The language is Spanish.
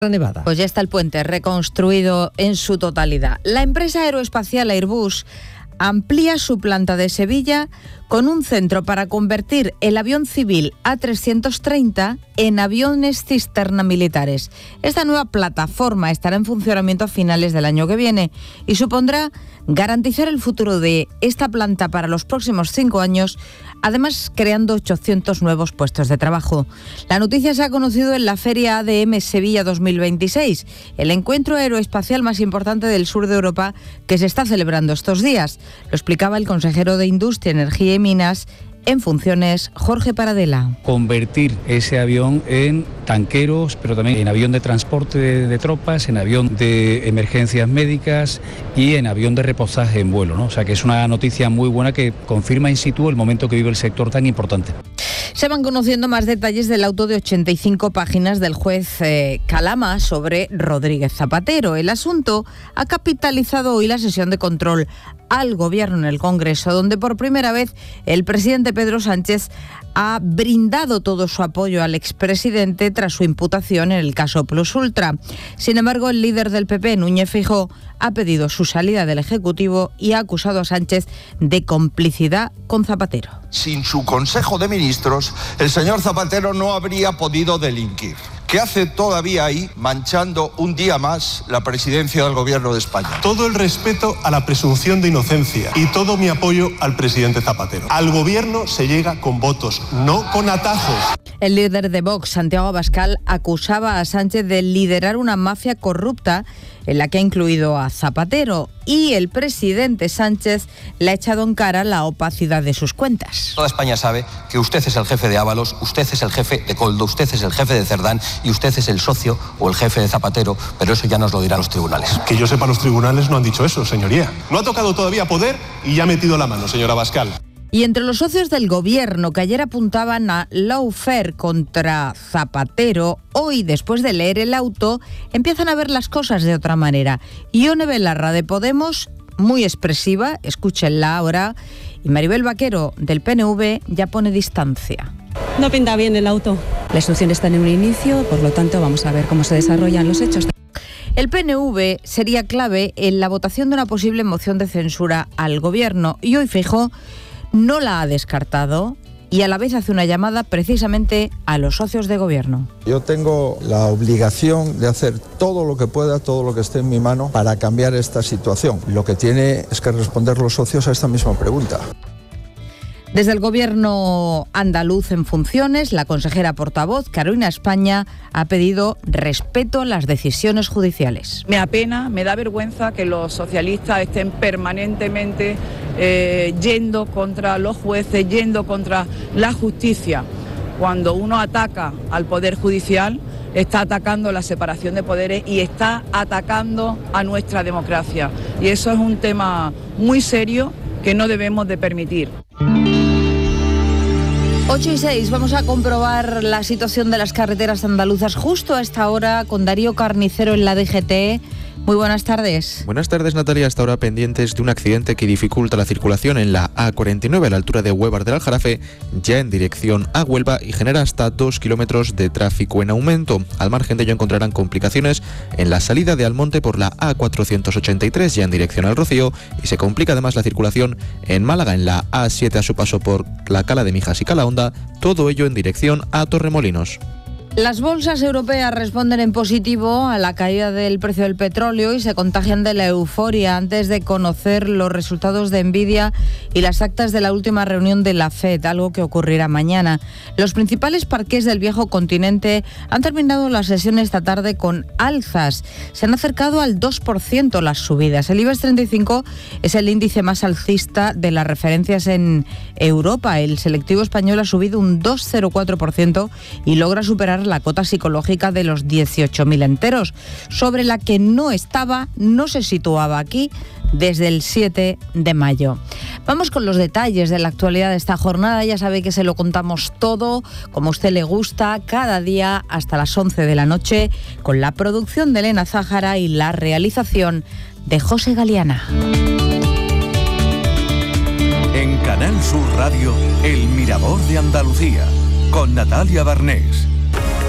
Nevada. Pues ya está el puente reconstruido en su totalidad. La empresa aeroespacial Airbus amplía su planta de Sevilla con un centro para convertir el avión civil A330 en aviones cisterna militares. Esta nueva plataforma estará en funcionamiento a finales del año que viene y supondrá garantizar el futuro de esta planta para los próximos 5 años, además creando 800 nuevos puestos de trabajo. La noticia se ha conocido en la Feria ADM Sevilla 2026, el encuentro aeroespacial más importante del sur de Europa que se está celebrando estos días. Lo explicaba el consejero de Industria, Energía y Minas en funciones, Jorge Paradela. Convertir ese avión en tanqueros, pero también en avión de transporte de tropas, en avión de emergencias médicas y en avión de reposaje en vuelo, ¿no? O sea que es una noticia muy buena que confirma in situ el momento que vive el sector tan importante. Se van conociendo más detalles del auto de 85 páginas del juez Calama sobre Rodríguez Zapatero. El asunto ha capitalizado hoy la sesión de control al Gobierno en el Congreso, donde por primera vez el presidente Pedro Sánchez ha brindado todo su apoyo al expresidente tras su imputación en el caso Plus Ultra. Sin embargo, el líder del PP, Núñez Feijóo, ha pedido su salida del Ejecutivo y ha acusado a Sánchez de complicidad con Zapatero. Sin su Consejo de Ministros, el señor Zapatero no habría podido delinquir. ¿Qué hace todavía ahí, manchando un día más la presidencia del Gobierno de España? Todo el respeto a la presunción de inocencia y todo mi apoyo al presidente Zapatero. Al Gobierno se llega con votos, no con atajos. El líder de Vox, Santiago Abascal, acusaba a Sánchez de liderar una mafia corrupta en la que ha incluido a Zapatero, y el presidente Sánchez le ha echado en cara la opacidad de sus cuentas. Toda España sabe que usted es el jefe de Ábalos, usted es el jefe de Coldo, usted es el jefe de Cerdán y usted es el socio o el jefe de Zapatero, pero eso ya nos lo dirán los tribunales. Que yo sepa, los tribunales no han dicho eso, señoría. No ha tocado todavía poder y ya ha metido la mano, señor Abascal. Y entre los socios del Gobierno que ayer apuntaban a lawfare contra Zapatero, hoy, después de leer el auto, empiezan a ver las cosas de otra manera. Ione Belarra, de Podemos, muy expresiva, escúchenla ahora, y Maribel Vaquero, del PNV, ya pone distancia. No pinta bien el auto. La instrucción está en un inicio, por lo tanto vamos a ver cómo se desarrollan los hechos. El PNV sería clave en la votación de una posible moción de censura al Gobierno, y hoy Feijóo no la ha descartado y a la vez hace una llamada precisamente a los socios de Gobierno. Yo tengo la obligación de hacer todo lo que pueda, todo lo que esté en mi mano para cambiar esta situación. Lo que tiene es que responder los socios a esta misma pregunta. Desde el Gobierno andaluz en funciones, la consejera portavoz, Carolina España, ha pedido respeto a las decisiones judiciales. Me apena, me da vergüenza que los socialistas estén permanentemente yendo contra los jueces, yendo contra la justicia. Cuando uno ataca al Poder Judicial, está atacando la separación de poderes y está atacando a nuestra democracia. Y eso es un tema muy serio que no debemos de permitir. 8:06, vamos a comprobar la situación de las carreteras andaluzas justo a esta hora con Darío Carnicero en la DGT. Muy buenas tardes. Buenas tardes, Natalia. Hasta ahora pendientes de un accidente que dificulta la circulación en la A49 a la altura de Huevar del Aljarafe, ya en dirección a Huelva, y genera hasta 2 kilómetros de tráfico en aumento. Al margen de ello encontrarán complicaciones en la salida de Almonte por la A483, ya en dirección al Rocío, y se complica además la circulación en Málaga en la A7 a su paso por la Cala de Mijas y Calahonda, todo ello en dirección a Torremolinos. Las bolsas europeas responden en positivo a la caída del precio del petróleo y se contagian de la euforia antes de conocer los resultados de Nvidia y las actas de la última reunión de la FED, algo que ocurrirá mañana. Los principales parques del viejo continente han terminado la sesión esta tarde con alzas. Se han acercado al 2% las subidas. El IBEX 35 es el índice más alcista de las referencias en Europa. El selectivo español ha subido un 2,04% y logra superar la cota psicológica de los 18.000 enteros, sobre la que no se situaba aquí desde el 7 de mayo. Vamos con los detalles de la actualidad de esta jornada. Ya sabe que se lo contamos todo, como a usted le gusta, cada día hasta las 11 de la noche, con la producción de Elena Zájara y la realización de José Galeana. En Canal Sur Radio, El Mirador de Andalucía, con Natalia Barnés.